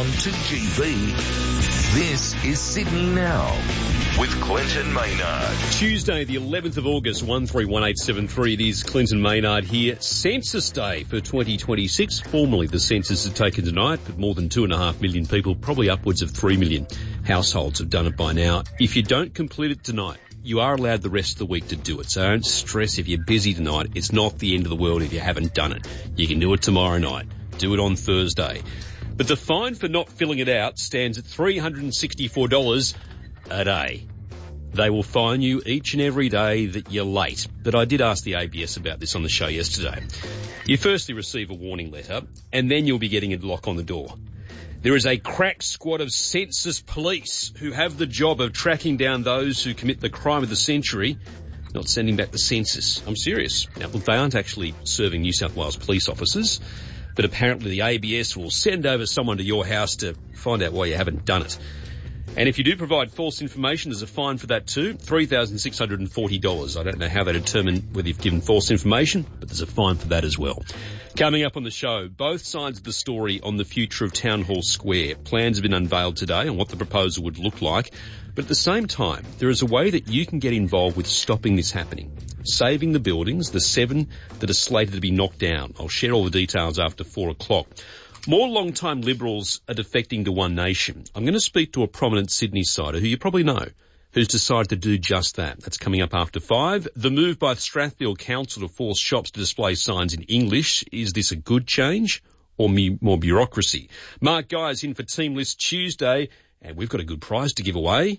on 2GB. This is Sydney Now with Clinton Maynard. Tuesday, the 11th of August, 131873. It is Clinton Maynard here. Census Day for 2026. Formally, the census is taken tonight, but more than 2.5 million people, probably upwards of 3 million households have done it by now. If you don't complete it tonight, you are allowed the rest of the week to do it. So don't stress if you're busy tonight. It's not the end of the world if you haven't done it. You can do it tomorrow night. Do it on Thursday. But the fine for not filling it out stands at $364 a day. They will fine you each and every day that you're late. But I did ask the ABS about this on the show yesterday. You firstly receive a warning letter, and then you'll be getting a lock on the door. There is a crack squad of census police who have the job of tracking down those who commit the crime of the century, not sending back the census. I'm serious. Now, look, they aren't actually serving New South Wales police officers, but apparently the ABS will send over someone to your house to find out why you haven't done it. And if you do provide false information, there's a fine for that too, $3,640. I don't know how they determine whether you've given false information, but there's a fine for that as well. Coming up on the show, both sides of the story on the future of Town Hall Square. Plans have been unveiled today on what the proposal would look like. But at the same time, there is a way that you can get involved with stopping this happening. Saving the buildings, the 7 that are slated to be knocked down. I'll share all the details after 4 o'clock. More long-time Liberals are defecting to One Nation. I'm going to speak to a prominent Sydney-sider who you probably know, who's decided to do just that. That's coming up after 5. The move by Strathfield Council to force shops to display signs in English. Is this a good change or more bureaucracy? Mark Guy is in for Team List Tuesday, and we've got a good prize to give away.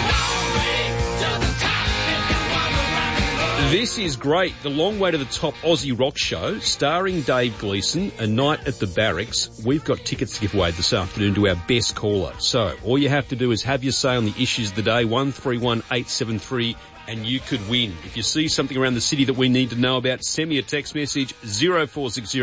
This is great. The Long Way to the Top Aussie Rock Show, starring Dave Gleeson, a night at the Barracks. We've got tickets to give away this afternoon to our best caller. So all you have to do is have your say on the issues of the day, 131873, and you could win. If you see something around the city that we need to know about, send me a text message, 0460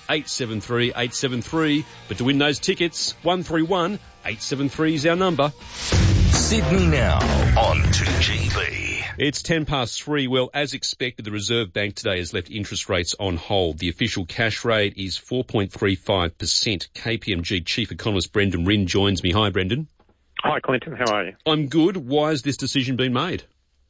873 873. But to win those tickets, 131 873 is our number. Sydney Now on 2GB. It's 3:10. Well, as expected, the Reserve Bank today has left interest rates on hold. The official cash rate is 4.35%. KPMG Chief Economist Brendan Rinn joins me. Hi, Brendan. Hi, Clinton. How are you? I'm good. Why has this decision been made?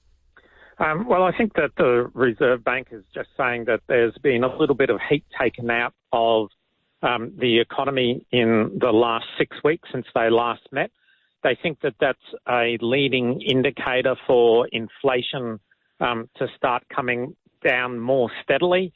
Well, I think that the Reserve Bank is just saying that there's been a little bit of heat taken out of the economy in the last 6 weeks since they last met. They think that that's a leading indicator for inflation to start coming down more steadily,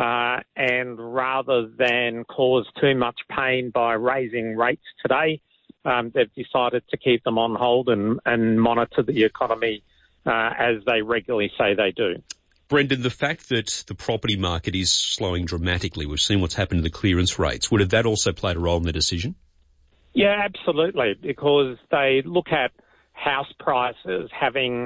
and rather than cause too much pain by raising rates today, they've decided to keep them on hold and monitor the economy as they regularly say they do. Brendan, the fact that the property market is slowing dramatically, we've seen what's happened to the clearance rates. Would have that also played a role in the decision? Yeah, absolutely, because they look at house prices having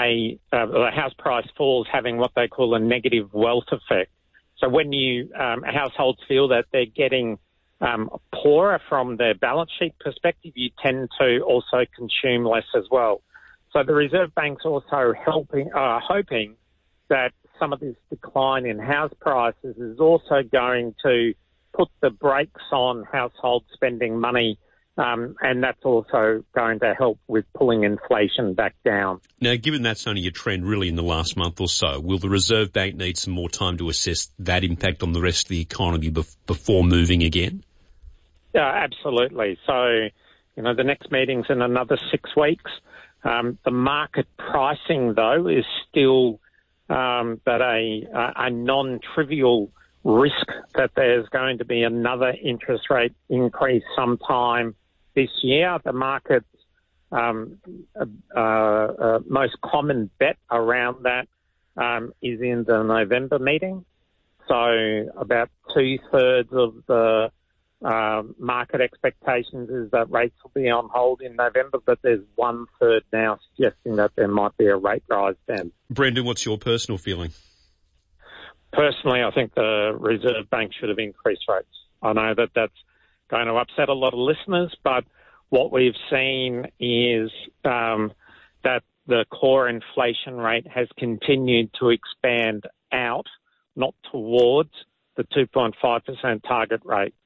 house price falls having what they call a negative wealth effect. So when households feel that they're getting poorer from their balance sheet perspective, you tend to also consume less as well. So the Reserve Bank's also hoping that some of this decline in house prices is also going to put the brakes on household spending money, and that's also going to help with pulling inflation back down. Now, given that's only a trend really in the last month or so, will the Reserve Bank need some more time to assess that impact on the rest of the economy before moving again? Yeah, absolutely. So, the next meeting's in another 6 weeks. The market pricing, though, is still that a non-trivial risk that there's going to be another interest rate increase sometime this year. The market's most common bet around that is in the November meeting. So about 2/3 of the market expectations is that rates will be on hold in November, but there's 1/3 now suggesting that there might be a rate rise then. Brendan, what's your personal feeling? Personally, I think the Reserve Bank should have increased rates. I know that that's going to upset a lot of listeners, but what we've seen is that the core inflation rate has continued to expand out, not towards the 2.5% target rate.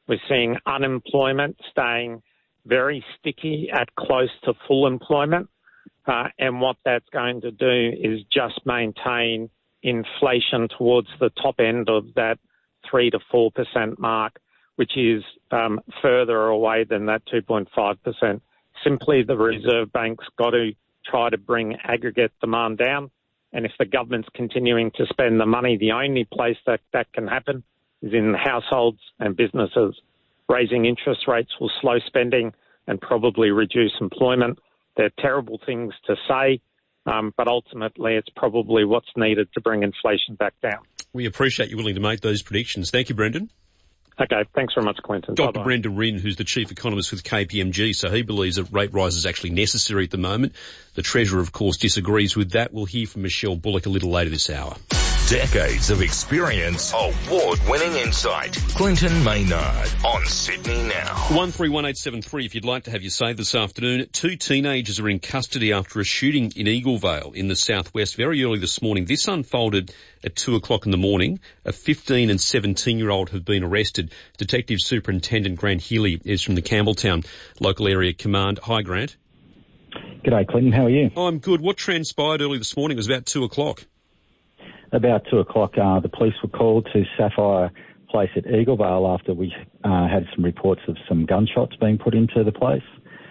We're seeing unemployment staying very sticky at close to full employment. And what that's going to do is just maintain inflation towards the top end of that 3 to 4% mark, which is further away than that 2.5%. Simply, the Reserve Bank's got to try to bring aggregate demand down. And if the government's continuing to spend the money, the only place that can happen is in households and businesses. Raising interest rates will slow spending and probably reduce employment. They're terrible things to say, but ultimately it's probably what's needed to bring inflation back down. We appreciate you willing to make those predictions. Thank you, Brendan. Okay, thanks very much, Quentin. Dr. Bye-bye. Brendan Rinn, who's the chief economist with KPMG, so he believes that rate rise is actually necessary at the moment. The Treasurer, of course, disagrees with that. We'll hear from Michelle Bullock a little later this hour. Decades of experience, award-winning insight. Clinton Maynard on Sydney Now. 131873 if you'd like to have your say this afternoon. 2 teenagers are in custody after a shooting in Eaglevale in the southwest very early this morning. This unfolded at 2 o'clock in the morning. A 15 and 17-year-old have been arrested. Detective Superintendent Grant Healy is from the Campbelltown Local Area Command. Hi, Grant. G'day, Clinton. How are you? I'm good. What transpired early this morning? It was about 2 o'clock. About 2 o'clock, the police were called to Sapphire Place at Eaglevale after we had some reports of some gunshots being put into the place.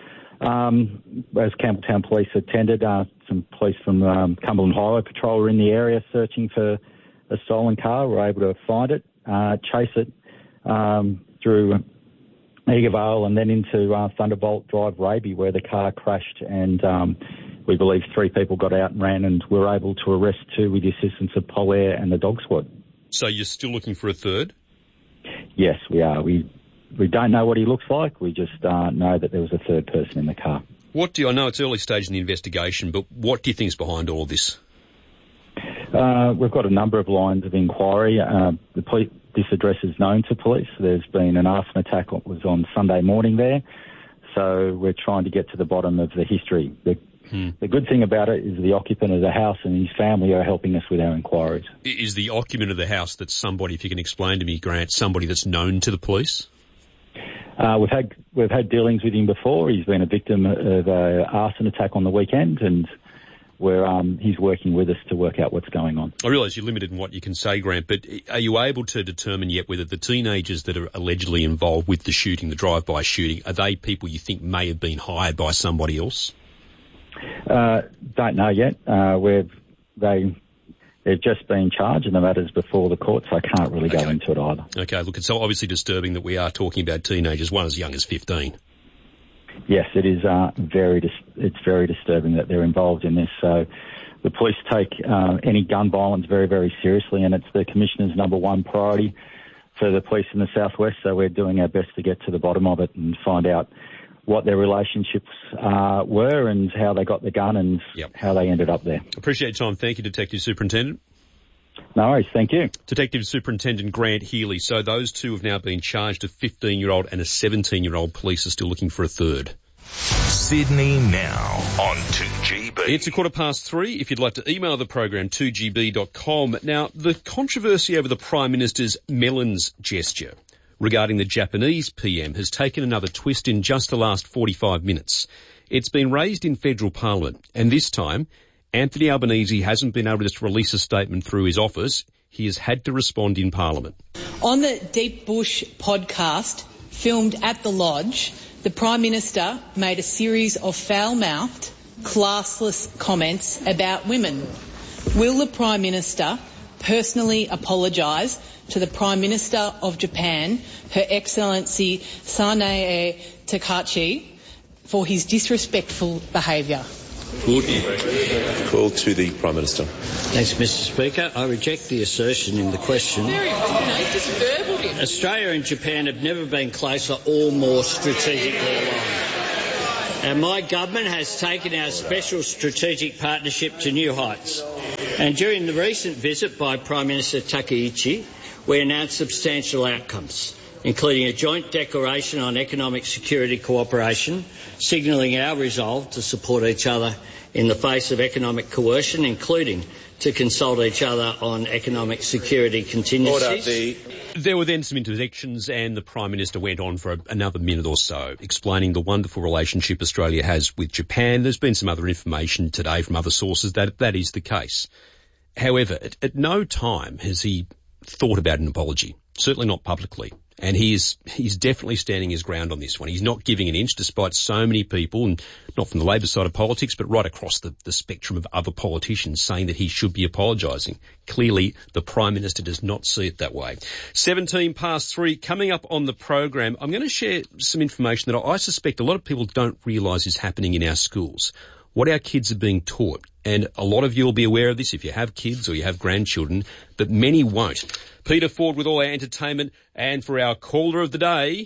As Campbelltown Police attended, some police from Cumberland Highway Patrol were in the area searching for a stolen car. Were able to find it, chase it through Eaglevale and then into Thunderbolt Drive, Raby, where the car crashed, and we believe 3 people got out and ran, and we were able to arrest 2 with the assistance of Polair and the dog squad. So you're still looking for a third? Yes, we are. We don't know what he looks like. We just know that there was a third person in the car. I know it's early stage in the investigation, but what do you think is behind all this? We've got a number of lines of inquiry. This address is known to police. There's been an arson attack that was on Sunday morning there. So we're trying to get to the bottom of the history. The good thing about it is the occupant of the house and his family are helping us with our inquiries. Is the occupant of the house that somebody, if you can explain to me, Grant, somebody that's known to the police? We've had dealings with him before. He's been a victim of an arson attack on the weekend, and he's working with us to work out what's going on. I realise you're limited in what you can say, Grant, but are you able to determine yet whether the teenagers that are allegedly involved with the shooting, the drive-by shooting, are they people you think may have been hired by somebody else? Don't know yet. They've just been charged and the matter's before the court, so I can't really go into it either. Okay, look, it's obviously disturbing that we are talking about teenagers, one as young as 15. Yes, it is it's very disturbing that they're involved in this. So the police take any gun violence very, very seriously, and it's the Commissioner's number one priority for the police in the southwest, so we're doing our best to get to the bottom of it and find out what their relationships were and how they got the gun and how they ended up there. Appreciate your time. Thank you, Detective Superintendent. No worries. Thank you. Detective Superintendent Grant Healy. So those 2 have now been charged, a 15-year-old and a 17-year-old. Police are still looking for a third. Sydney Now on 2GB. It's 3:15. If you'd like to email the program, 2gb.com. Now, the controversy over the Prime Minister's melons gesture regarding the Japanese PM has taken another twist in just the last 45 minutes. It's been raised in federal parliament, and this time, Anthony Albanese hasn't been able to just release a statement through his office. He has had to respond in parliament. On the Deep Bush podcast, filmed at the Lodge, the Prime Minister made a series of foul-mouthed, classless comments about women. Will the Prime Minister personally apologise to the Prime Minister of Japan, Her Excellency Sanae Takachi, for his disrespectful behaviour? Call to the Prime Minister. Thanks, Mr. Speaker. I reject the assertion in the question. Just verbal him. Australia and Japan have never been closer or more strategically aligned. And my government has taken our special strategic partnership to new heights. And during the recent visit by Prime Minister Takaichi, we announced substantial outcomes, including a joint declaration on economic security cooperation, signalling our resolve to support each other in the face of economic coercion, including to consult each other on economic security contingencies. There were then some interjections, and the Prime Minister went on for another minute or so, explaining the wonderful relationship Australia has with Japan. There's been some other information today from other sources that is the case. However, at no time has he thought about an apology, certainly not publicly. And he's definitely standing his ground on this one. He's not giving an inch, despite so many people, and not from the Labor side of politics, but right across the spectrum of other politicians saying that he should be apologising. Clearly, the Prime Minister does not see it that way. 3:17. Coming up on the program, I'm going to share some information that I suspect a lot of people don't realise is happening in our schools. What our kids are being taught. And a lot of you will be aware of this if you have kids or you have grandchildren, but many won't. Peter Ford with all our entertainment, and for our caller of the day,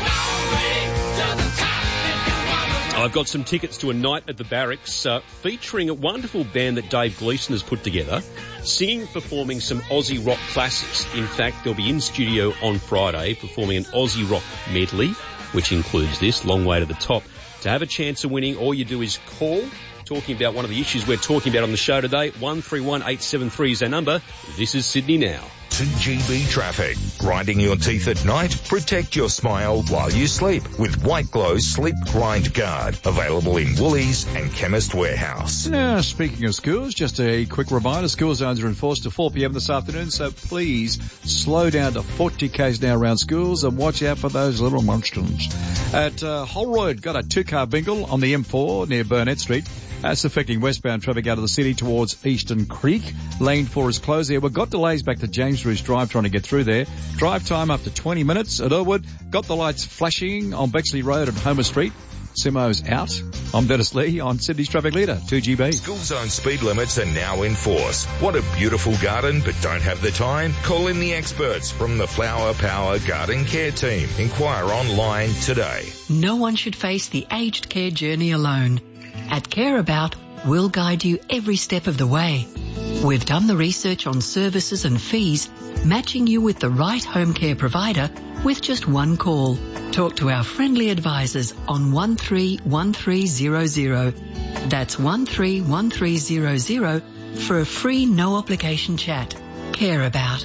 I've got some tickets to a night at the Barracks featuring a wonderful band that Dave Gleeson has put together, singing and performing some Aussie rock classics. In fact, they'll be in studio on Friday performing an Aussie rock medley, which includes this, Long Way to the Top. To have a chance of winning, all you do is call, talking about one of the issues we're talking about on the show today. 131873 is our number. This is Sydney Now. 2GB Traffic. Grinding your teeth at night? Protect your smile while you sleep with White Glow Sleep Grind Guard. Available in Woolies and Chemist Warehouse. Now, speaking of schools, just a quick reminder, school zones are enforced to 4 p.m. this afternoon, so please slow down to 40 k's now around schools and watch out for those little monsters. At Hull Road, got a 2-car bingle on the M4 near Burnett Street. That's affecting westbound traffic out of the city towards Eastern Creek. Lane 4 is closed there. We've got delays back to James Roos Drive trying to get through there. Drive time up to 20 minutes at Elwood. Got the lights flashing on Bexley Road and Homer Street. Simo's out. I'm Dennis Lee on Sydney's Traffic Leader, 2GB. School zone speed limits are now in force. Want a beautiful garden but don't have the time? Call in the experts from the Flower Power Garden Care Team. Inquire online today. No one should face the aged care journey alone. At Care About, we'll guide you every step of the way. We've done the research on services and fees, matching you with the right home care provider with just one call. Talk to our friendly advisors on 131300. That's 131300 for a free no obligation chat. Care About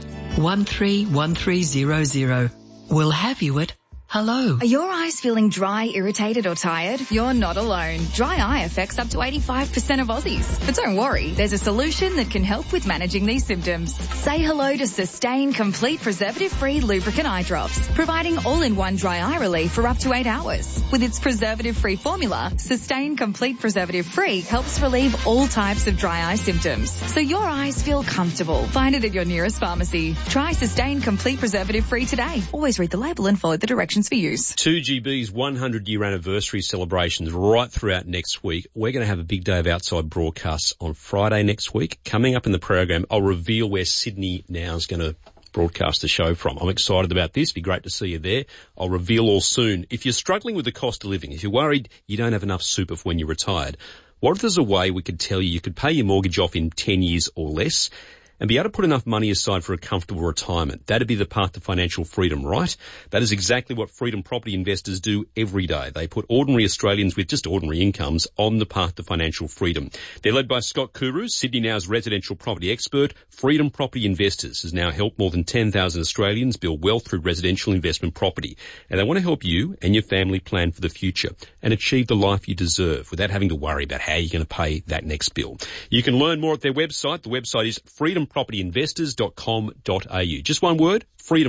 131300. We'll have you at hello. Are your eyes feeling dry, irritated or tired? You're not alone. Dry eye affects up to 85% of Aussies. But don't worry, there's a solution that can help with managing these symptoms. Say hello to Sustain Complete Preservative-Free Lubricant Eye Drops, providing all-in-one dry eye relief for up to 8 hours. With its preservative-free formula, Sustain Complete Preservative-Free helps relieve all types of dry eye symptoms, so your eyes feel comfortable. Find it at your nearest pharmacy. Try Sustain Complete Preservative-Free today. Always read the label and follow the directions for use. 2GB's 100-year anniversary celebrations right throughout next week. We're going to have a big day of outside broadcasts on Friday next week. Coming up in the program, I'll reveal where Sydney Now is going to broadcast the show from. I'm excited about this. Be great to see you there. I'll reveal all soon. If you're struggling with the cost of living, if you're worried you don't have enough super for when you're retired, what if there's a way we could tell you could pay your mortgage off in 10 years or less and be able to put enough money aside for a comfortable retirement? That'd be the path to financial freedom, right? That is exactly what Freedom Property Investors do every day. They put ordinary Australians with just ordinary incomes on the path to financial freedom. They're led by Scott Kuru, Sydney Now's residential property expert. Freedom Property Investors has now helped more than 10,000 Australians build wealth through residential investment property. And they want to help you and your family plan for the future and achieve the life you deserve without having to worry about how you're going to pay that next bill. You can learn more at their website. The website is freedompropertyinvestors.com.au. Just one word,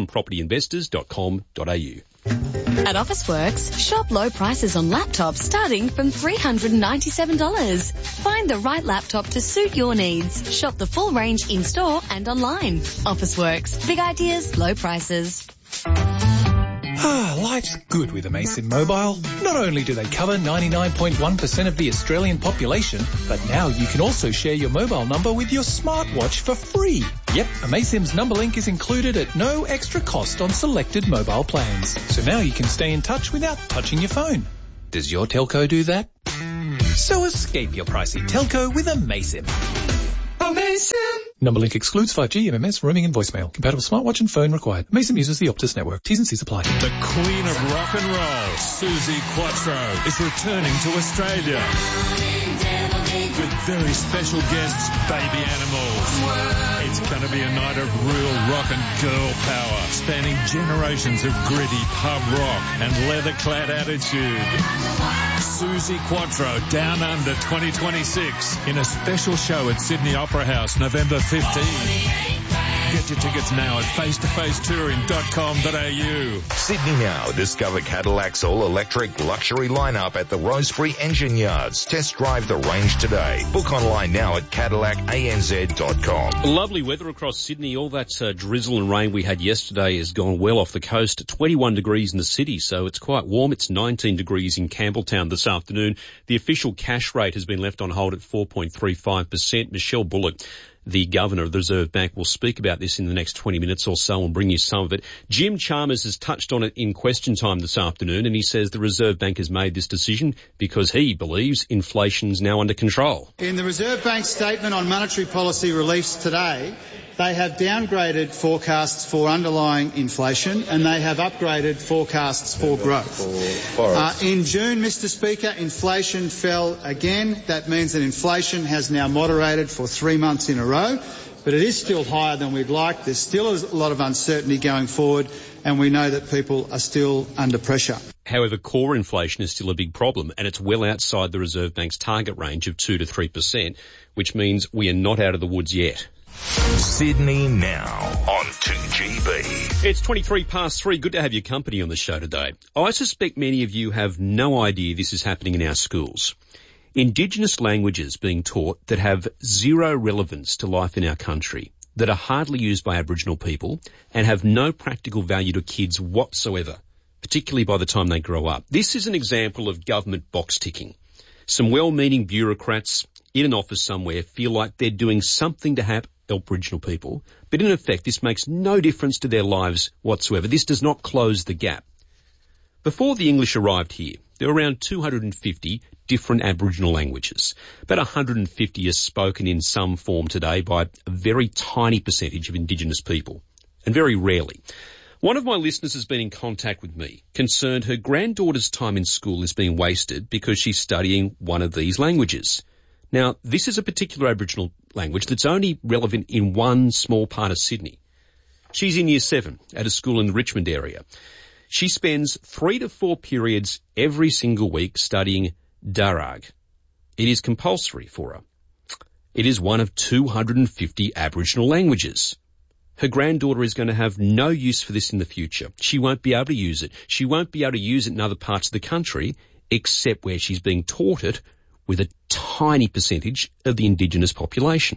freedompropertyinvestors.com.au. At Officeworks, shop low prices on laptops starting from $397. Find the right laptop to suit your needs. Shop the full range in-store and online. Officeworks. Big ideas, low prices. Life's good with Amaysim Mobile. Not only do they cover 99.1% of the Australian population, but now you can also share your mobile number with your smartwatch for free. Yep, Amaysim's number link is included at no extra cost on selected mobile plans. So now you can stay in touch without touching your phone. Does your telco do that? So escape your pricey telco with Amaysim. Amaysim! Number link excludes 5G, MMS, roaming and voicemail. Compatible smartwatch and phone required. Amaysim uses the Optus network. T's and C's apply. The Queen of Rock and Roll, Suzi Quatro, is returning to Australia. with very special guests, Baby Animals. It's going to be a night of real rock and girl power, spanning generations of gritty pub rock and leather-clad attitude. Susie Quattro, Down Under 2026, in a special show at Sydney Opera House, November 15. Get your tickets now at facetofacetouring.com.au. Sydney Now. Discover Cadillac's all-electric luxury lineup at the Rosebery Engine Yards. Test drive the range today. Book online now at CadillacANZ.com. Lovely weather across Sydney. All that drizzle and rain we had yesterday has gone well off the coast. 21 degrees in the city, so it's quite warm. It's 19 degrees in Campbelltown this afternoon. The official cash rate has been left on hold at 4.35%. Michelle Bullock, the Governor of the Reserve Bank, will speak about this in the next 20 minutes or so and bring you some of it. Jim Chalmers has touched on it in question time this afternoon, and he says the Reserve Bank has made this decision because he believes inflation's now under control. In the Reserve Bank's statement on monetary policy released today, they have downgraded forecasts for underlying inflation and they have upgraded forecasts for growth. In June, Mr. Speaker, inflation fell again. That means that inflation has now moderated for 3 months in a row, but it is still higher than we'd like. There's still a lot of uncertainty going forward, and we know that people are still under pressure. However, core inflation is still a big problem, and it's well outside the Reserve Bank's target range of 2 to 3%, which means we are not out of the woods yet. Sydney Now on 2GB. It's 3:23. Good to have your company on the show today. I suspect many of you have no idea this is happening in our schools. Indigenous languages being taught that have zero relevance to life in our country, that are hardly used by Aboriginal people and have no practical value to kids whatsoever, particularly by the time they grow up. This is an example of government box ticking. Some well-meaning bureaucrats in an office somewhere feel like they're doing something to help Aboriginal people, but in effect this makes no difference to their lives whatsoever. This does not close the gap. Before the English arrived here, there were around 250 different Aboriginal languages. About 150 are spoken in some form today by a very tiny percentage of Indigenous people, and very rarely. One of my listeners has been in contact with me, concerned her granddaughter's time in school is being wasted because she's studying one of these languages. Now, this is a particular Aboriginal language that's only relevant in one small part of Sydney. She's in Year 7 at a school in the Richmond area. She spends 3 to 4 periods every single week studying Darug. It is compulsory for her. It is one of 250 Aboriginal languages. Her granddaughter is going to have no use for this in the future. She won't be able to use it. She won't be able to use it in other parts of the country except where she's being taught it with a tiny percentage of the Indigenous population.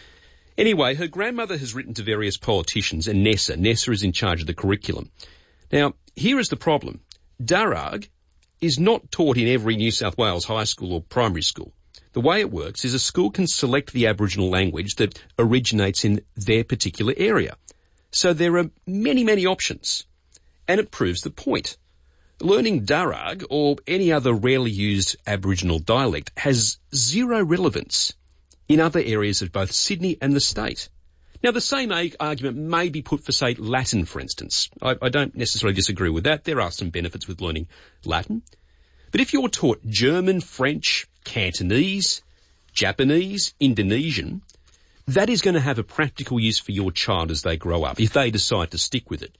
Anyway, her grandmother has written to various politicians and Nessa. Nessa is in charge of the curriculum. Now, here is the problem. Darug is not taught in every New South Wales high school or primary school. The way it works is a school can select the Aboriginal language that originates in their particular area. So there are many, many options. And it proves the point. Learning Darug or any other rarely used Aboriginal dialect has zero relevance in other areas of both Sydney and the state. Now, the same argument may be put for, say, Latin, for instance. I don't necessarily disagree with that. There are some benefits with learning Latin. But if you're taught German, French, Cantonese, Japanese, Indonesian, that is going to have a practical use for your child as they grow up, if they decide to stick with it.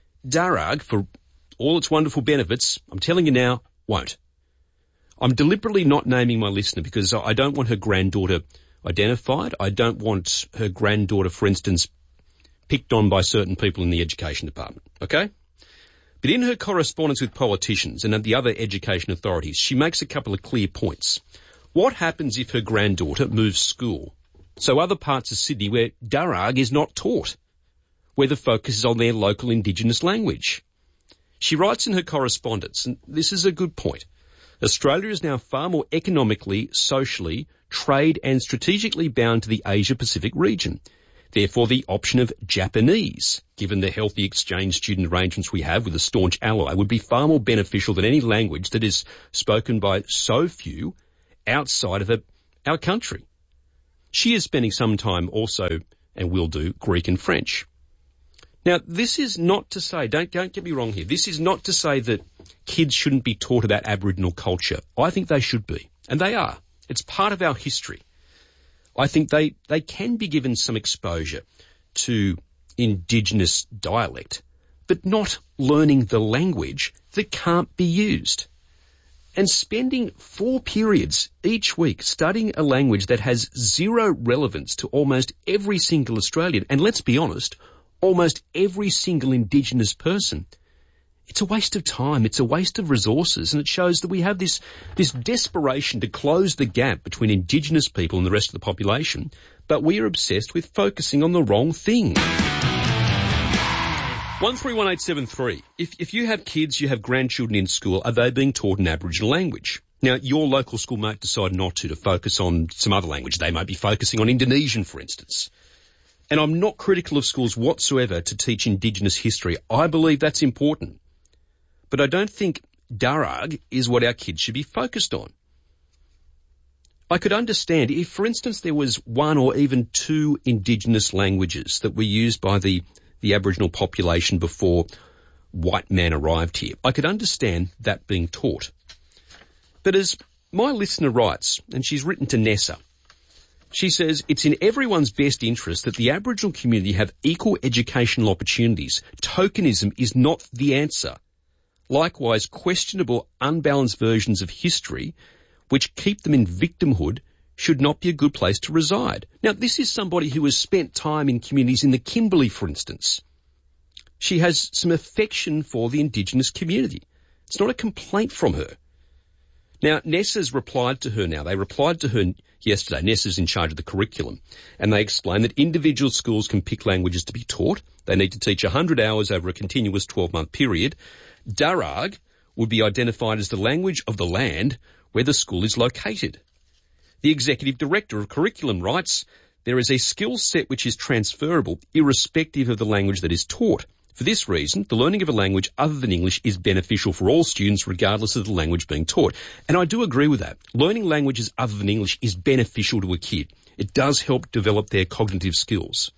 Darug, for all its wonderful benefits, I'm telling you now, won't. I'm deliberately not naming my listener because I don't want her granddaughter identified. I don't want her granddaughter, for instance, picked on by certain people in the education department, okay? But in her correspondence with politicians and the other education authorities, she makes a couple of clear points. What happens if her granddaughter moves school? So other parts of Sydney where Darug is not taught, where the focus is on their local Indigenous language. She writes in her correspondence, and this is a good point, Australia is now far more economically, socially, trade and strategically bound to the Asia-Pacific region. Therefore, the option of Japanese, given the healthy exchange student arrangements we have with a staunch ally, would be far more beneficial than any language that is spoken by so few outside of our country. She is spending some time also, and will do, Greek and French. Now, this is not to say, don't get me wrong here, this is not to say that kids shouldn't be taught about Aboriginal culture. I think they should be, and they are. It's part of our history. I think they can be given some exposure to Indigenous dialect, but not learning the language that can't be used. And spending 4 periods each week studying a language that has zero relevance to almost every single Australian, and let's be honest, almost every single Indigenous person, it's a waste of time, it's a waste of resources, and it shows that we have this desperation to close the gap between Indigenous people and the rest of the population, but we are obsessed with focusing on the wrong thing. 131873. If you have kids, you have grandchildren in school, are they being taught an Aboriginal language? Now, your local school might decide not to focus on some other language. They might be focusing on Indonesian, for instance. And I'm not critical of schools whatsoever to teach Indigenous history. I believe that's important. But I don't think Darug is what our kids should be focused on. I could understand if, for instance, there was 1 or even 2 Indigenous languages that were used by the Aboriginal population before white man arrived here. I could understand that being taught. But as my listener writes, and she's written to Nessa, she says, it's in everyone's best interest that the Aboriginal community have equal educational opportunities. Tokenism is not the answer. Likewise, questionable, unbalanced versions of history, which keep them in victimhood, should not be a good place to reside. Now, this is somebody who has spent time in communities in the Kimberley, for instance. She has some affection for the Indigenous community. It's not a complaint from her. Now, Nessa's replied to her now. They replied to her yesterday. Nessa's in charge of the curriculum. And they explain that individual schools can pick languages to be taught. They need to teach 100 hours over a continuous 12-month period. Darug would be identified as the language of the land where the school is located. The Executive Director of Curriculum writes, there is a skill set which is transferable irrespective of the language that is taught. For this reason, the learning of a language other than English is beneficial for all students regardless of the language being taught. And I do agree with that. Learning languages other than English is beneficial to a kid. It does help develop their cognitive skills.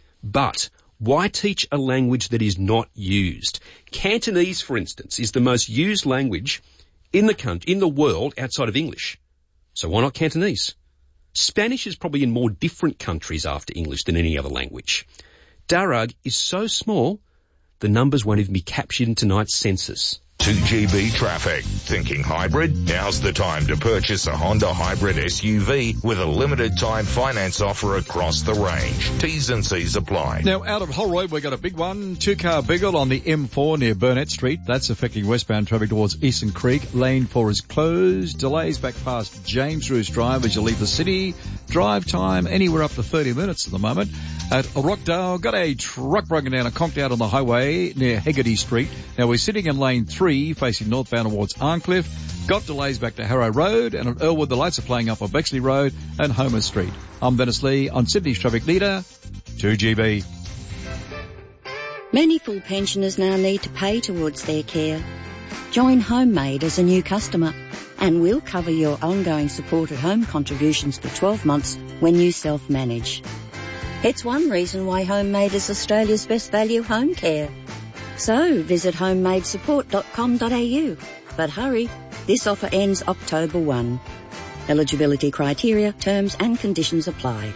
But why teach a language that is not used? Cantonese, for instance, is the most used language in the world outside of English. So why not Cantonese? Spanish is probably in more different countries after English than any other language. Darug is so small, the numbers won't even be captured in tonight's census. 2GB traffic. Thinking hybrid? Now's the time to purchase a Honda hybrid SUV with a limited time finance offer across the range. T's and C's apply. Now, out of Holroyd, we've got a big one. 2-car Beagle on the M4 near Burnett Street. That's affecting westbound traffic towards Eastern Creek. Lane 4 is closed. Delays back past James Roos Drive as you leave the city. Drive time anywhere up to 30 minutes at the moment. At Rockdale, got a truck broken down and conked out on the highway near Hegarty Street. Now, we're sitting in lane 3 facing northbound towards Arncliffe. Got delays back to Harrow Road, and at Earlwood the lights are playing up on Bexley Road and Homer Street. I'm Dennis Lee on Sydney's Traffic Leader, 2GB. Many full pensioners now need to pay towards their care. Join Homemade as a new customer and we'll cover your ongoing support at home contributions for 12 months when you self-manage. It's one reason why Homemade is Australia's best value home care. So visit homemadesupport.com.au. But hurry, this offer ends October 1. Eligibility criteria, terms and conditions apply.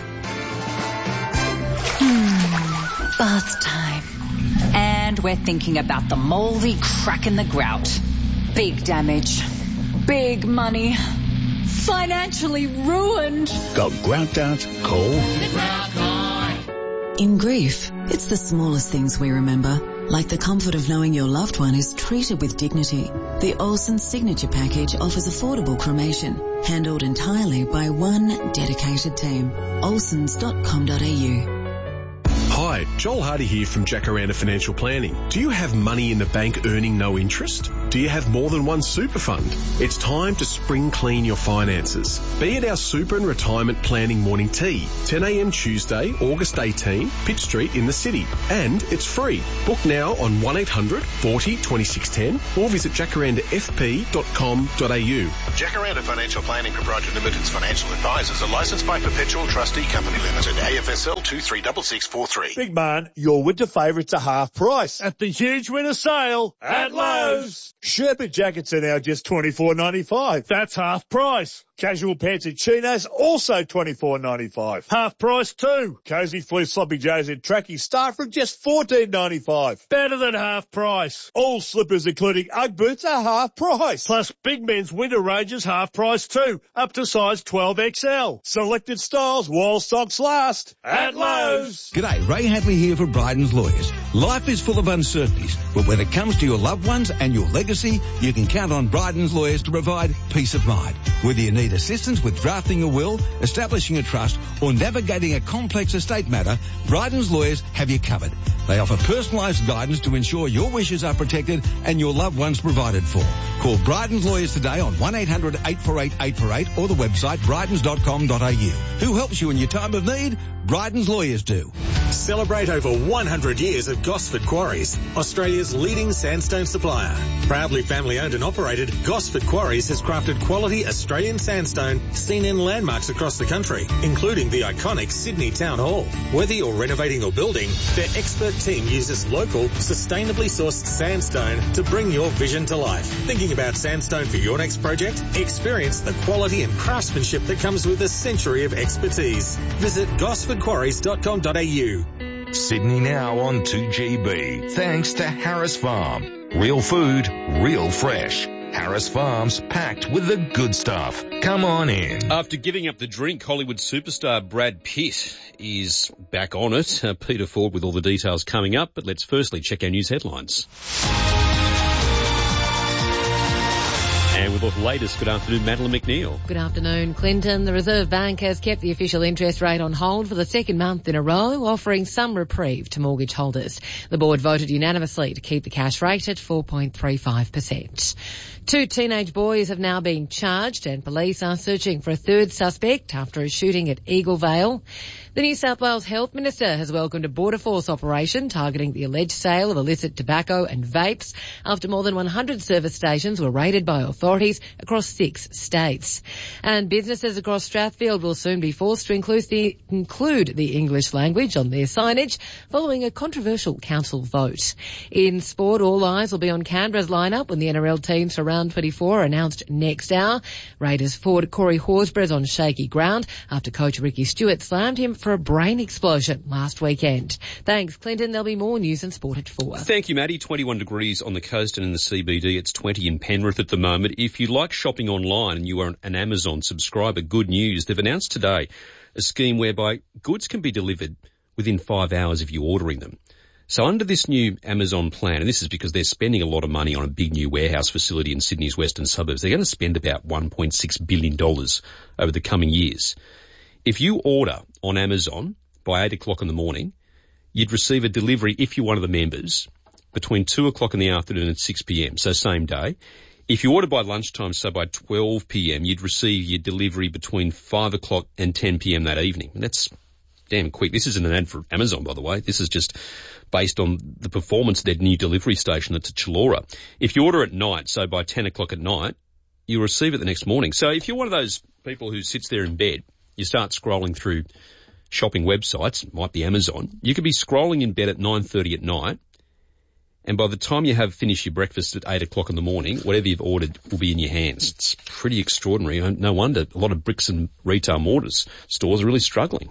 Bath time. And we're thinking about the mouldy crack in the grout. Big damage. Big money. Financially ruined. Got grout out? Call the Grout Guy. In grief, it's the smallest things we remember, like the comfort of knowing your loved one is treated with dignity. The Olsen Signature Package offers affordable cremation, handled entirely by one dedicated team. Olsens.com.au. Hi, Joel Hardy here from Jacaranda Financial Planning. Do you have money in the bank earning no interest? Do you have more than one super fund? It's time to spring clean your finances. Be at our Super and Retirement Planning Morning Tea, 10 a.m. Tuesday, August 18, Pitt Street in the city. And it's free. Book now on 1800 40 2610 or visit jacarandafp.com.au. Jacaranda Financial Planning Proprietary Limited's financial advisors are licensed by Perpetual Trustee Company Limited, AFSL 236643. Big man, your winter favourites are half price at the huge winter sale at Lowe's. Sherpa jackets are now just $24.95. That's half price. Casual pants and chinos, also $24.95. Half price too. Cozy fleece sloppy joes and trackies start from just $14.95. Better than half price. All slippers including Ugg boots are half price. Plus big men's winter ranges half price too, up to size 12XL. Selected styles while stocks last. At Lowe's. G'day, Ray Hadley here for Bryden's Lawyers. Life is full of uncertainties, but when it comes to your loved ones and your legacy, you can count on Bryden's Lawyers to provide peace of mind. Whether you need assistance with drafting a will, establishing a trust, or navigating a complex estate matter, Bryden's Lawyers have you covered. They offer personalised guidance to ensure your wishes are protected and your loved ones provided for. Call Bryden's Lawyers today on 1-800-848-848 or the website brydens.com.au. Who helps you in your time of need? Bryden's Lawyers do. Celebrate over 100 years of Gosford Quarries, Australia's leading sandstone supplier. Proudly family owned and operated, Gosford Quarries has crafted quality Australian sandstone seen in landmarks across the country, including the iconic Sydney Town Hall. Whether you're renovating or building, their expert team uses local, sustainably sourced sandstone to bring your vision to life. Thinking about sandstone for your next project? Experience the quality and craftsmanship that comes with a century of expertise. Visit gosfordquarries.com.au. Sydney now on 2GB. Thanks to Harris Farm. Real food, real fresh. Harris Farms, packed with the good stuff. Come on in. After giving up the drink, Hollywood superstar Brad Pitt is back on it. Peter Ford with all the details coming up, but let's firstly check our news headlines. And with the latest, good afternoon, Madeline McNeil. Good afternoon, Clinton. The Reserve Bank has kept the official interest rate on hold for the second month in a row, offering some reprieve to mortgage holders. The board voted unanimously to keep the cash rate at 4.35%. 2 teenage boys have now been charged and police are searching for a third suspect after a shooting at Eagle Vale. The New South Wales Health Minister has welcomed a border force operation targeting the alleged sale of illicit tobacco and vapes after more than 100 service stations were raided by authorities across 6 states. And businesses across Strathfield will soon be forced to include the English language on their signage following a controversial council vote. In sport, all eyes will be on Canberra's lineup when the NRL teams for round 24 are announced next hour. Raiders forward Corey Horsburgh is on shaky ground after coach Ricky Stewart slammed him for a brain explosion last weekend. Thanks, Clinton. There'll be more news and sport at 4. Thank you, Maddie. 21 degrees on the coast and in the CBD. It's 20 in Penrith at the moment. If you like shopping online and you are an Amazon subscriber, good news. They've announced today a scheme whereby goods can be delivered within 5 hours if you're ordering them. So under this new Amazon plan, and this is because they're spending a lot of money on a big new warehouse facility in Sydney's western suburbs, they're going to spend about $1.6 billion over the coming years. If you order on Amazon by 8 o'clock in the morning, you'd receive a delivery, if you're one of the members, between 2 o'clock in the afternoon and 6 p.m, so same day. If you order by lunchtime, so by 12 p.m, you'd receive your delivery between 5 o'clock and 10 p.m. that evening. And that's damn quick. This isn't an ad for Amazon, by the way. This is just based on the performance of their new delivery station at Chullora. If you order at night, so by 10 o'clock at night, you'll receive it the next morning. So if you're one of those people who sits there in bed, you start scrolling through shopping websites, it might be Amazon, you could be scrolling in bed at 9:30 at night, and by the time you have finished your breakfast at 8 o'clock in the morning, whatever you've ordered will be in your hands. It's pretty extraordinary. No wonder a lot of bricks and retail mortars stores are really struggling.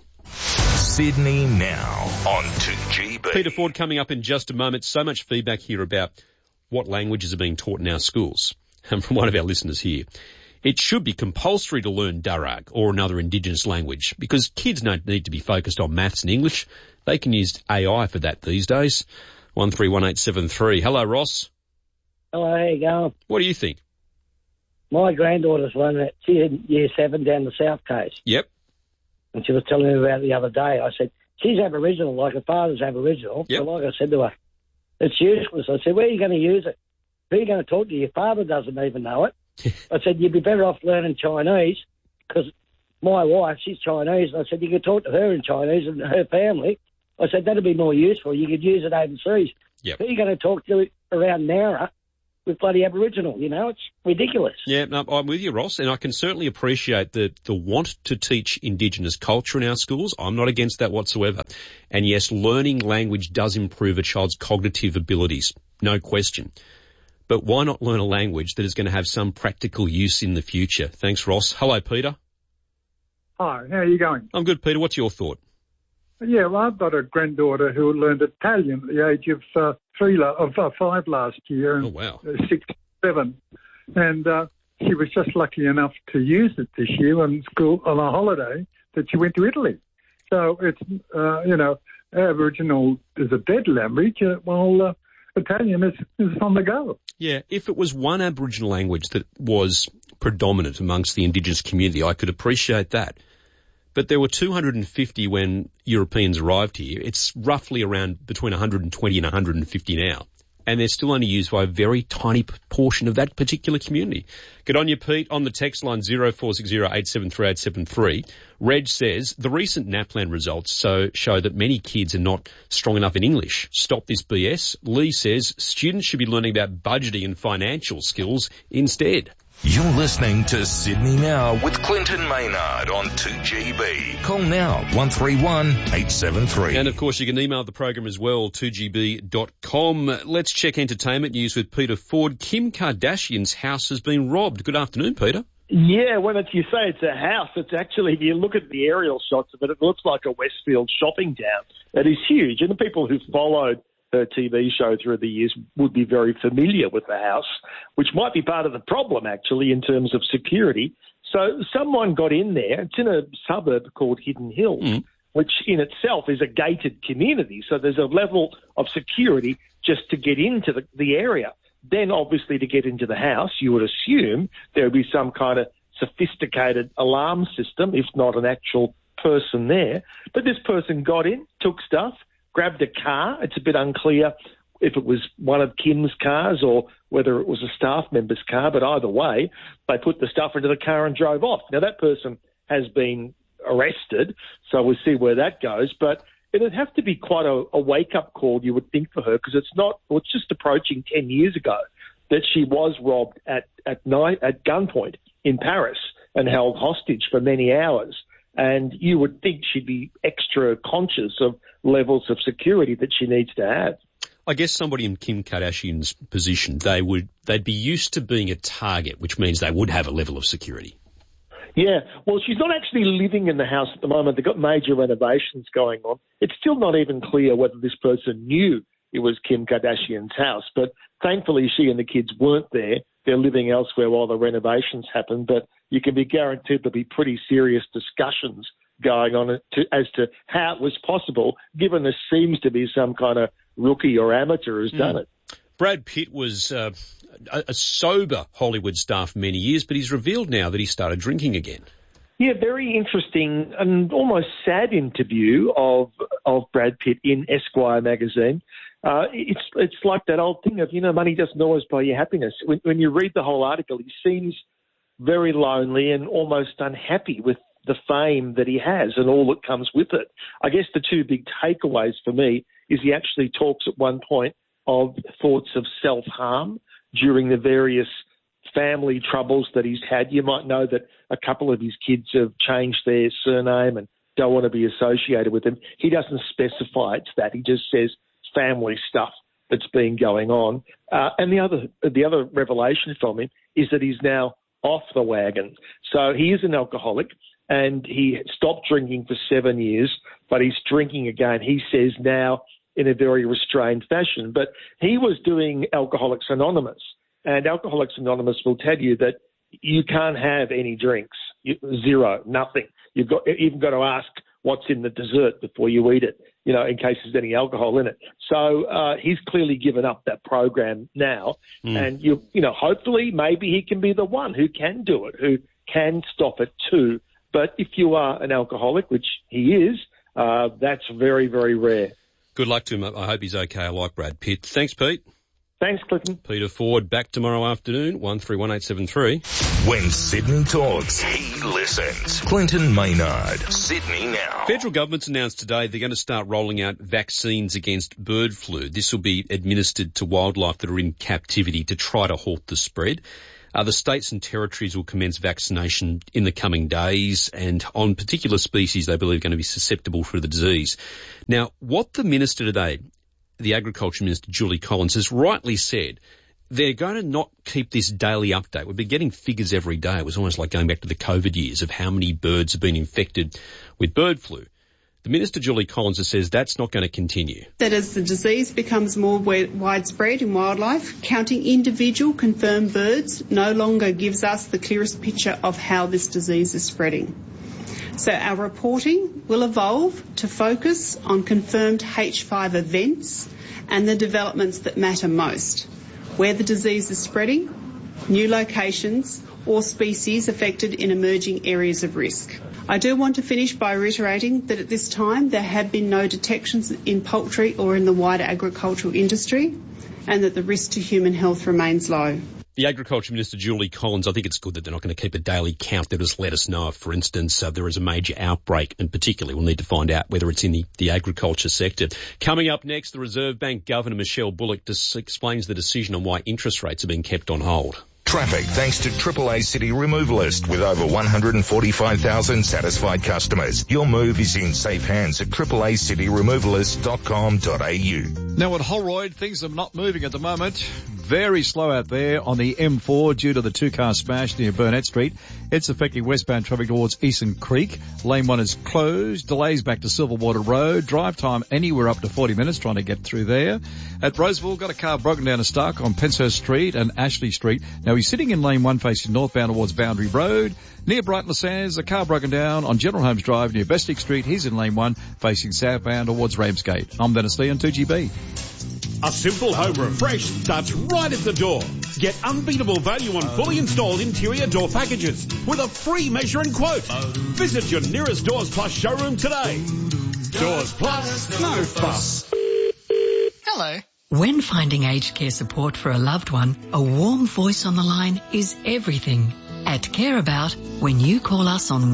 Sydney now on 2GB. Peter Ford coming up in just a moment. So much feedback here about what languages are being taught in our schools. And from one of our listeners here, it should be compulsory to learn Darug or another Indigenous language because kids don't need to be focused on maths and English. They can use AI for that these days. 131873. Hello, Ross. Hello, how you going? What do you think? My granddaughter's learning at year 7 down the South Coast. Yep. And she was telling me about it the other day. I said, she's Aboriginal, like her father's Aboriginal. Yep. So like I said to her, it's useless. I said, where are you going to use it? Who are you going to talk to? Your father doesn't even know it. I said, you'd be better off learning Chinese because my wife, she's Chinese. And I said, you could talk to her in Chinese and her family. I said, that'd be more useful. You could use it overseas. Yep. Who are you going to talk to around Nowra with bloody Aboriginal? You know, it's ridiculous. Yeah, no, I'm with you, Ross, and I can certainly appreciate the want to teach Indigenous culture in our schools. I'm not against that whatsoever. And yes, learning language does improve a child's cognitive abilities, no question. but why not learn a language that is going to have some practical use in the future? Thanks, Ross. Hello, Peter. Hi, how are you going? I'm good, Peter. What's your thought? Yeah, well, I've got a granddaughter who learned Italian at the age of 5 last year. And oh, wow. 6, 7. And she was just lucky enough to use it this year on school on a holiday that she went to Italy. So it's, Aboriginal is a dead language, while Italian is on the go. Yeah, if it was one Aboriginal language that was predominant amongst the Indigenous community, I could appreciate that. But there were 250 when Europeans arrived here. It's roughly around between 120 and 150 now. And they're still only used by a very tiny portion of that particular community. Good on you, Pete. On the text line 0460873873, Reg says, the recent NAPLAN results show that many kids are not strong enough in English. Stop this BS. Lee says students should be learning about budgeting and financial skills instead. You're listening to Sydney Now with Clinton Maynard on 2GB. Call now, 131-873. And, of course, you can email the program as well, 2gb.com. Let's check entertainment news with Peter Ford. Kim Kardashian's house has been robbed. Good afternoon, Peter. Yeah, when you say it's a house, it's actually, if you look at the aerial shots of it, it looks like a Westfield shopping town. It is huge, and the people who followed her TV show through the years would be very familiar with the house, which might be part of the problem, actually, in terms of security. So someone got in there. It's in a suburb called Hidden Hills, which in itself is a gated community. So there's a level of security just to get into the area. Then, obviously, to get into the house, you would assume there would be some kind of sophisticated alarm system, if not an actual person there. But this person got in, took stuff, grabbed a car. It's a bit unclear if it was one of Kim's cars or whether it was a staff member's car, but either way, they put the stuff into the car and drove off. Now, that person has been arrested, so we'll see where that goes, but it'd have to be quite a wake-up call, you would think, for her, because it's just approaching 10 years ago that she was robbed at gunpoint in Paris and held hostage for many hours. And you would think she'd be extra conscious of levels of security that she needs to have. I guess somebody in Kim Kardashian's position, they'd be used to being a target, which means they would have a level of security. Yeah, well, she's not actually living in the house at the moment. They've got major renovations going on. It's still not even clear whether this person knew it was Kim Kardashian's house, but thankfully she and the kids weren't there. They're living elsewhere while the renovations happen, but you can be guaranteed there'll be pretty serious discussions going on as to how it was possible, given there seems to be some kind of rookie or amateur who's done it. Brad Pitt was a sober Hollywood star for many years, but he's revealed now that he started drinking again. Yeah, very interesting and almost sad interview of Brad Pitt in Esquire magazine. It's like that old thing of, money doesn't always buy you happiness. When you read the whole article, he seems very lonely and almost unhappy with the fame that he has and all that comes with it. I guess the two big takeaways for me is he actually talks at one point of thoughts of self-harm during the various family troubles that he's had. You might know that a couple of his kids have changed their surname and don't want to be associated with him. He doesn't specify it's that. He just says family stuff that's been going on. And the other revelation from him is that he's now off the wagon. So he is an alcoholic and he stopped drinking for 7 years, but he's drinking again, he says now, in a very restrained fashion. But he was doing Alcoholics Anonymous, and Alcoholics Anonymous will tell you that you can't have any drinks, zero, nothing. You've even got to ask what's in the dessert before you eat it, in case there's any alcohol in it. So he's clearly given up that program now, and hopefully maybe he can be the one who can do it, who can stop it too. But if you are an alcoholic, which he is, that's very, very rare. Good luck to him. I hope he's okay. I like Brad Pitt. Thanks, Pete. Thanks, Clinton. Peter Ford, back tomorrow afternoon, 131873. When Sydney talks, he listens. Clinton Maynard, Sydney Now. Federal government's announced today they're going to start rolling out vaccines against bird flu. This will be administered to wildlife that are in captivity to try to halt the spread. The states and territories will commence vaccination in the coming days, and on particular species they believe are going to be susceptible for the disease. Now, what the minister today, the Agriculture Minister, Julie Collins, has rightly said they're going to not keep this daily update. We've been getting figures every day. It was almost like going back to the COVID years of how many birds have been infected with bird flu. The Minister, Julie Collins, says that's not going to continue. That as the disease becomes more widespread in wildlife, counting individual confirmed birds no longer gives us the clearest picture of how this disease is spreading. So our reporting will evolve to focus on confirmed H5 events and the developments that matter most, where the disease is spreading, new locations or species affected in emerging areas of risk. I do want to finish by reiterating that at this time there have been no detections in poultry or in the wider agricultural industry, and that the risk to human health remains low. The Agriculture Minister, Julie Collins, I think it's good that they're not going to keep a daily count. They'll just let us know if, for instance, there is a major outbreak, and particularly we'll need to find out whether it's in the agriculture sector. Coming up next, the Reserve Bank Governor, Michelle Bullock, explains the decision on why interest rates are being kept on hold. Traffic thanks to AAA City Removalist with over 145,000 satisfied customers. Your move is in safe hands at AAACityRemovalist.com.au. Now at Holroyd, things are not moving at the moment. Very slow out there on the M4 due to the two-car smash near Burnett Street. It's affecting westbound traffic towards Eastern Creek. Lane 1 is closed. Delays back to Silverwater Road. Drive time anywhere up to 40 minutes trying to get through there. At Roseville, got a car broken down a Stark on Penshurst Street and Ashley Street. Now he's sitting in lane 1 facing northbound towards Boundary Road. Near Brighton Le Sands, a car broken down on General Holmes Drive near Bestick Street. He's in lane 1 facing southbound towards Ramsgate. I'm Dennis Lee on 2GB. A simple home refresh starts right at the door. Get unbeatable value on fully installed interior door packages with a free measure and quote. Visit your nearest Doors Plus showroom today. Doors Plus, no fuss. Hello. When finding aged care support for a loved one, a warm voice on the line is everything. At Care About, when you call us on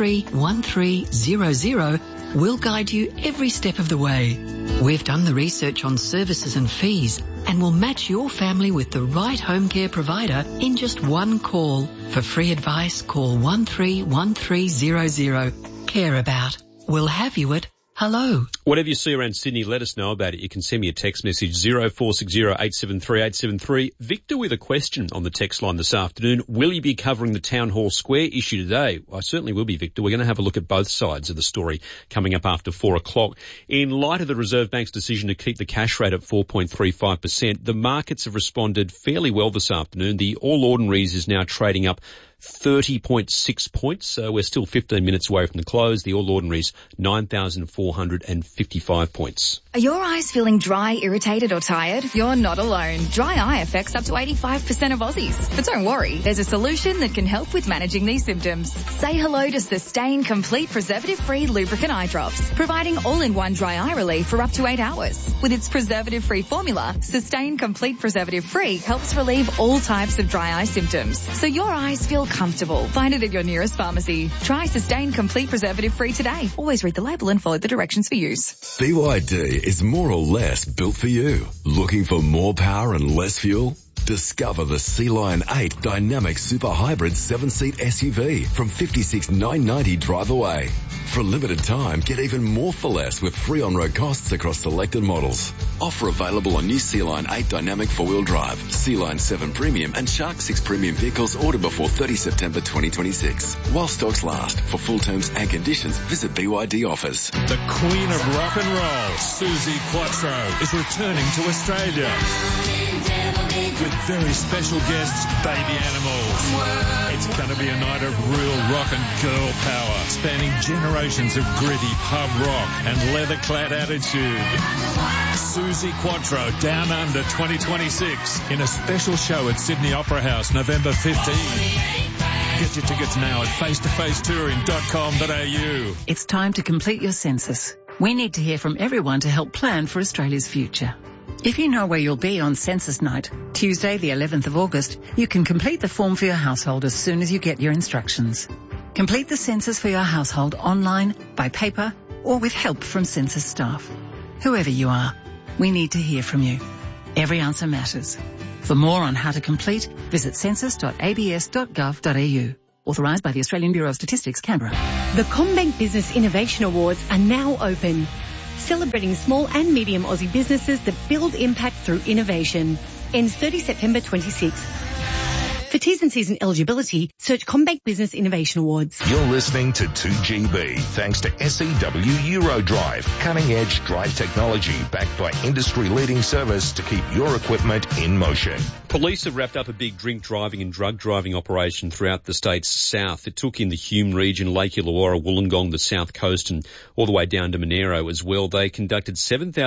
131300, we'll guide you every step of the way. We've done the research on services and fees and will match your family with the right home care provider in just one call. For free advice, call 131300. Care About. We'll have you at hello. Whatever you see around Sydney, let us know about it. You can send me a text message, 0460 873 873. Victor with a question on the text line this afternoon. Will you be covering the Town Hall Square issue today? I certainly will be, Victor. We're going to have a look at both sides of the story coming up after 4 o'clock. In light of the Reserve Bank's decision to keep the cash rate at 4.35%, the markets have responded fairly well this afternoon. The All Ordinaries is now trading up 30.6 points. So we're still 15 minutes away from the close. The All Ordinaries, 9,455 points. Are your eyes feeling dry, irritated or tired? You're not alone. Dry eye affects up to 85% of Aussies. But don't worry, there's a solution that can help with managing these symptoms. Say hello to Sustain Complete Preservative-Free Lubricant Eye Drops, providing all-in-one dry eye relief for up to 8 hours. With its preservative-free formula, Sustain Complete Preservative-Free helps relieve all types of dry eye symptoms, so your eyes feel comfortable. Find it at your nearest pharmacy. Try Sustain Complete Preservative-Free today. Always read the label and follow the directions for use. BYD is more or less built for you. Looking for more power and less fuel? Discover the Sea Lion 8 Dynamic Super Hybrid 7-seat SUV from $56,990 drive away. For a limited time, get even more for less with free on-road costs across selected models. Offer available on new Sea Lion 8 Dynamic 4-wheel drive, Sea Lion 7 Premium and Shark 6 Premium vehicles ordered before 30 September 2026. While stocks last. For full terms and conditions, visit BYD offers. The Queen of Rock and Roll, Suzi Quatro, is returning to Australia with very special guests, Baby Animals. It's going to be a night of real rock and girl power, spanning generations of gritty pub rock and leather-clad attitude. Suzi Quatro, Down Under 2026, in a special show at Sydney Opera House, November 15. Get your tickets now at face-to-facetouring.com.au. It's time to complete your census. We need to hear from everyone to help plan for Australia's future. If you know where you'll be on census night, Tuesday the 11th of August, you can complete the form for your household as soon as you get your instructions. Complete the census for your household online, by paper, or with help from census staff. Whoever you are, we need to hear from you. Every answer matters. For more on how to complete, visit census.abs.gov.au. Authorised by the Australian Bureau of Statistics, Canberra. The CommBank Business Innovation Awards are now open, celebrating small and medium Aussie businesses that build impact through innovation. ends 30 September 26. For T's and C's and eligibility, search CommBank Business Innovation Awards. You're listening to 2GB, thanks to SEW Eurodrive, cutting-edge drive technology backed by industry-leading service to keep your equipment in motion. Police have wrapped up a big drink driving and drug driving operation throughout the state's south. It took in the Hume region, Lake Illawarra, Wollongong, the south coast, and all the way down to Monero as well. They conducted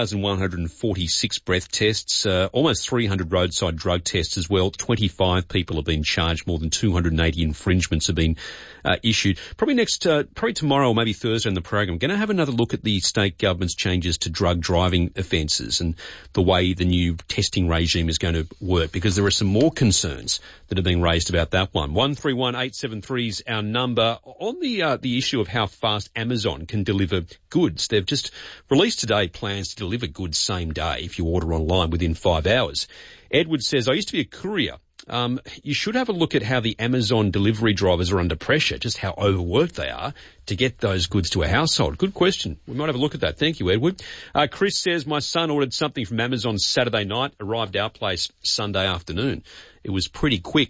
7,146 breath tests, almost 300 roadside drug tests as well. 25 people have been charged. More than 280 infringements have been issued. Probably tomorrow or maybe Thursday in the program, I'm going to have another look at the state government's changes to drug driving offences and the way the new testing regime is going to work, because there are some more concerns that have been raised about that one. 131873 is our number. On the issue of how fast Amazon can deliver goods, they've just released today plans to deliver goods same day if you order online within 5 hours. Edward says, I used to be a courier. You should have a look at how the Amazon delivery drivers are under pressure, just how overworked they are to get those goods to a household. Good question. We might have a look at that. Thank you, Edward. Chris says, my son ordered something from Amazon Saturday night, arrived our place Sunday afternoon. It was pretty quick.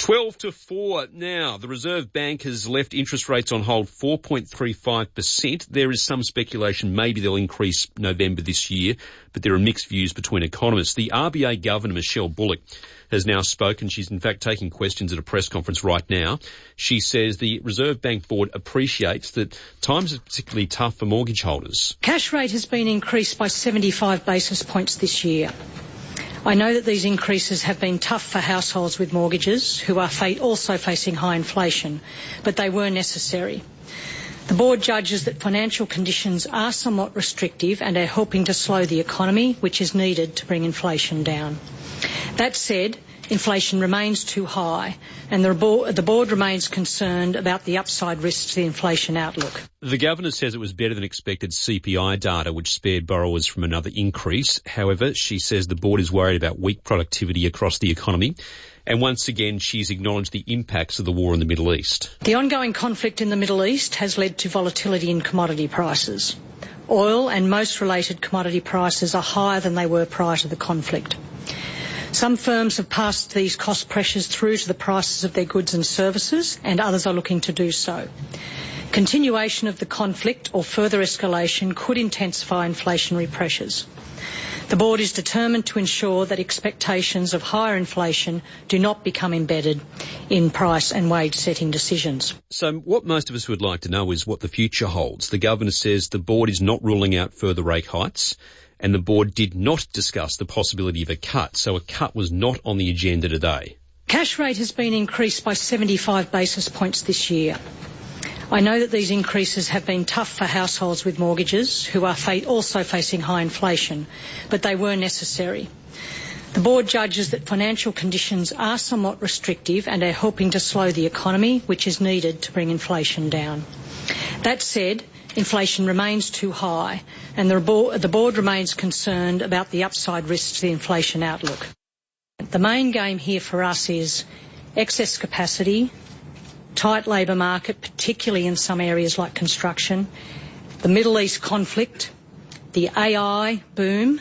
12-4 now. The Reserve Bank has left interest rates on hold 4.35%. There is some speculation maybe they'll increase November this year, but there are mixed views between economists. The RBA Governor, Michelle Bullock, has now spoken. She's in fact taking questions at a press conference right now. She says the Reserve Bank Board appreciates that times are particularly tough for mortgage holders. Cash rate has been increased by 75 basis points this year. I know that these increases have been tough for households with mortgages who are also facing high inflation, but they were necessary. The board judges that financial conditions are somewhat restrictive and are helping to slow the economy, which is needed to bring inflation down. That said, inflation remains too high, and the board remains concerned about the upside risks to the inflation outlook. The Governor says it was better than expected CPI data, which spared borrowers from another increase. However, she says the board is worried about weak productivity across the economy. And once again, she's acknowledged the impacts of the war in the Middle East. The ongoing conflict in the Middle East has led to volatility in commodity prices. Oil and most related commodity prices are higher than they were prior to the conflict. Some firms have passed these cost pressures through to the prices of their goods and services, and others are looking to do so. Continuation of the conflict or further escalation could intensify inflationary pressures. The board is determined to ensure that expectations of higher inflation do not become embedded in price and wage setting decisions. So what most of us would like to know is what the future holds. The Governor says the board is not ruling out further rate hikes, and the board did not discuss the possibility of a cut, so a cut was not on the agenda today. Cash rate has been increased by 75 basis points this year. I know that these increases have been tough for households with mortgages who are also facing high inflation, but they were necessary. The board judges that financial conditions are somewhat restrictive and are helping to slow the economy, which is needed to bring inflation down. That said, inflation remains too high, and the board remains concerned about the upside risks to the inflation outlook. The main game here for us is excess capacity, tight labour market, particularly in some areas like construction, the Middle East conflict, the AI boom.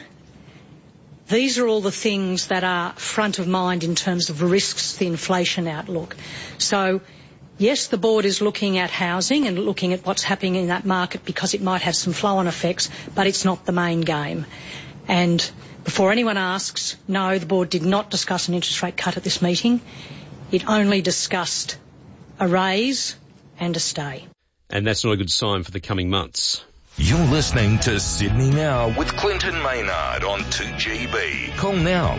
These are all the things that are front of mind in terms of risks to the inflation outlook. So, yes, the board is looking at housing and looking at what's happening in that market because it might have some flow-on effects, but it's not the main game. And before anyone asks, no, the board did not discuss an interest rate cut at this meeting. It only discussed a raise and a stay. And that's not a good sign for the coming months. You're listening to Sydney Now with Clinton Maynard on 2GB. Call now,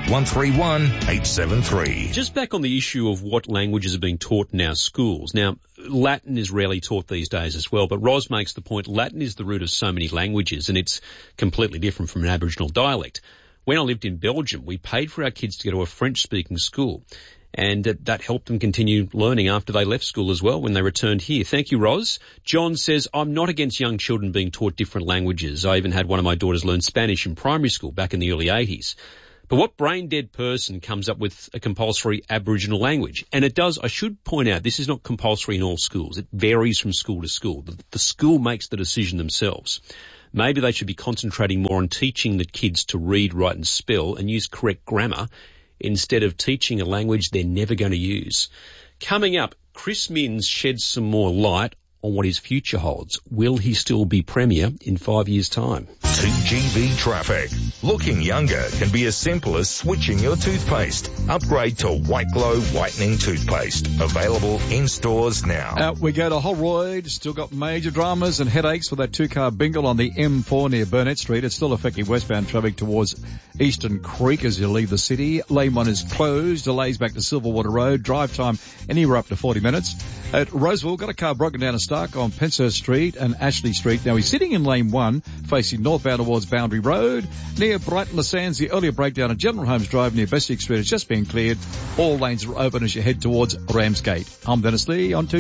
131-873. Just back on the issue of what languages are being taught in our schools. Now, Latin is rarely taught these days as well, but Ros makes the point Latin is the root of so many languages, and it's completely different from an Aboriginal dialect. When I lived in Belgium, we paid for our kids to go to a French-speaking school, and that helped them continue learning after they left school as well when they returned here. Thank you, Ros. John says, I'm not against young children being taught different languages. I even had one of my daughters learn Spanish in primary school back in the early 80s. But what brain-dead person comes up with a compulsory Aboriginal language? And it does, I should point out, this is not compulsory in all schools. It varies from school to school. The school makes the decision themselves. Maybe they should be concentrating more on teaching the kids to read, write and spell and use correct grammar instead of teaching a language they're never going to use. Coming up, Chris Minns sheds some more light on what his future holds. Will he still be Premier in 5 years' time? 2GB traffic. Looking younger can be as simple as switching your toothpaste. Upgrade to White Glow Whitening Toothpaste. Available in stores now. Out we go to Holroyd. Still got major dramas and headaches with that two-car bingle on the M4 near Burnett Street. It's still affecting westbound traffic towards Eastern Creek as you leave the city. Lane 1 is closed. Delays back to Silverwater Road. Drive time anywhere up to 40 minutes. At Roseville, got a car broken down a Stark on Penshurst Street and Ashley Street. Now he's sitting in lane 1 facing northbound towards Boundary Road. Near Brighton Le Sands, the earlier breakdown at General Holmes Drive near Bestick Street is just being cleared. All lanes are open as you head towards Ramsgate. I'm Dennis Lee on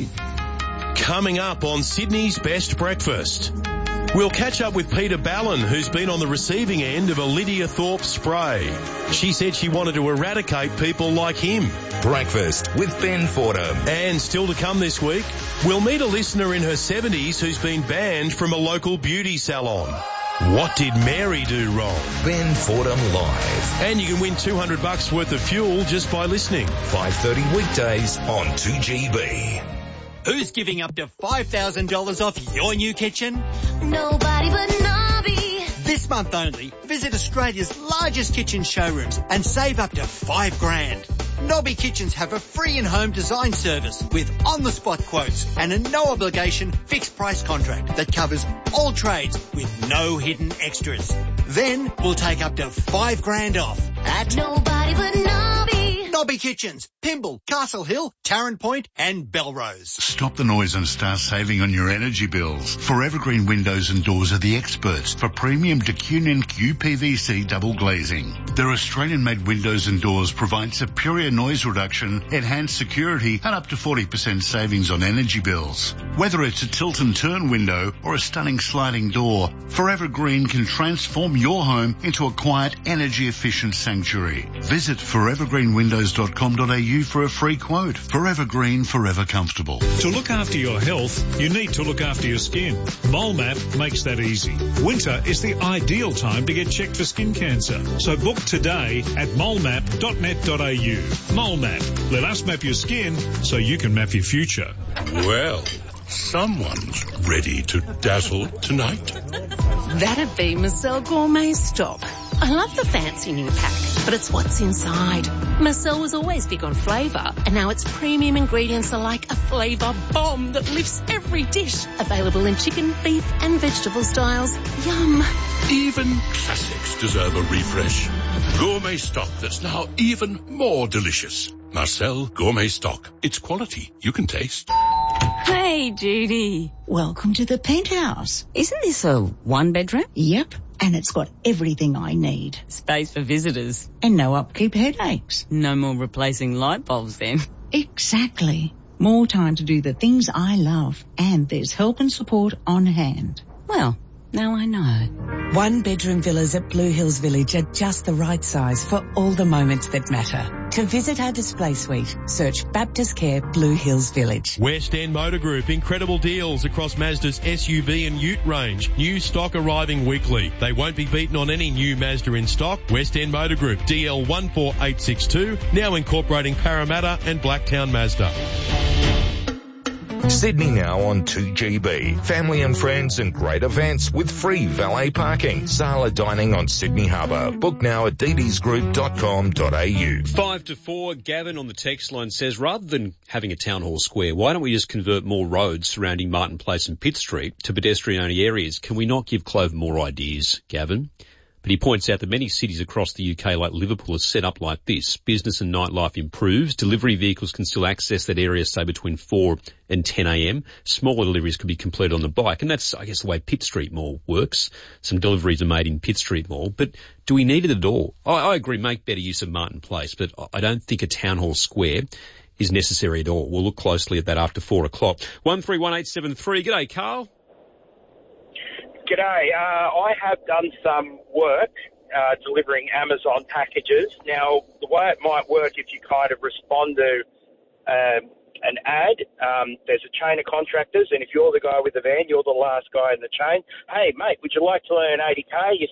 2GB. Coming up on Sydney's Best Breakfast. We'll catch up with Peter Ballon, who's been on the receiving end of a Lydia Thorpe spray. She said she wanted to eradicate people like him. Breakfast with Ben Fordham. And still to come this week, we'll meet a listener in her 70s who's been banned from a local beauty salon. What did Mary do wrong? Ben Fordham Live. And you can win $200 worth of fuel just by listening. 5:30 weekdays on 2GB. Who's giving up to $5,000 off your new kitchen? Nobody but Nobby. This month only, visit Australia's largest kitchen showrooms and save up to $5,000. Nobby Kitchens have a free in-home design service with on-the-spot quotes and a no-obligation fixed-price contract that covers all trades with no hidden extras. Then we'll take up to $5,000 off at Nobody but Nobby. Nobby Kitchens, Pymble, Castle Hill, Tarrant Point and Belrose. Stop the noise and start saving on your energy bills. Forever Green Windows and Doors are the experts for premium Decunion QPVC double glazing. Their Australian-made windows and doors provide superior noise reduction, enhanced security and up to 40% savings on energy bills. Whether it's a tilt and turn window or a stunning sliding door, Forever Green can transform your home into a quiet, energy-efficient sanctuary. Visit forevergreenwindows.com.au for a free quote. Forever Green, forever comfortable. To look after your health, you need to look after your skin. MoleMap makes that easy. Winter is the ideal time to get checked for skin cancer. So book today at molemap.net.au. MoleMap. Let us map your skin so you can map your future. Well, someone's ready to dazzle tonight. That'd be Marcel Gourmet Stock. I love the fancy new pack, but it's what's inside. Marcel was always big on flavour, and now its premium ingredients are like a flavour bomb that lifts every dish. Available in chicken, beef and vegetable styles. Yum. Even classics deserve a refresh. Gourmet stock that's now even more delicious. Marcel Gourmet Stock. It's quality you can taste. Hey, Judy. Welcome to the penthouse. Isn't this a one-bedroom? Yep, and it's got everything I need. Space for visitors. And no upkeep headaches. No more replacing light bulbs then. Exactly. More time to do the things I love. And there's help and support on hand. Well, now I know. One-bedroom villas at Blue Hills Village are just the right size for all the moments that matter. To visit our display suite, search Baptist Care Blue Hills Village. West End Motor Group, incredible deals across Mazda's SUV and Ute range. New stock arriving weekly. They won't be beaten on any new Mazda in stock. West End Motor Group, DL 14862, now incorporating Parramatta and Blacktown Mazda. Sydney now on 2GB. Family and friends and great events with free valet parking. Sala dining on Sydney Harbour. Book now at ddsgroup.com.au. 5 to 4, Gavin on the text line says, rather than having a town hall square, why don't we just convert more roads surrounding Martin Place and Pitt Street to pedestrian-only areas? Can we not give Clover more ideas, Gavin? But he points out that many cities across the UK, like Liverpool, are set up like this. Business and nightlife improves. Delivery vehicles can still access that area, say, between 4 and 10 a.m. Smaller deliveries could be completed on the bike. And that's, I guess, the way Pitt Street Mall works. Some deliveries are made in Pitt Street Mall. But do we need it at all? I agree, make better use of Martin Place, but I don't think a town hall square is necessary at all. We'll look closely at that after 4 o'clock. 131873. G'day, Carl. G'day. I have done some work delivering Amazon packages. Now, the way it might work, if you kind of respond to an ad, there's a chain of contractors, and if you're the guy with the van, you're the last guy in the chain. Hey, mate, would you like to earn $80K? You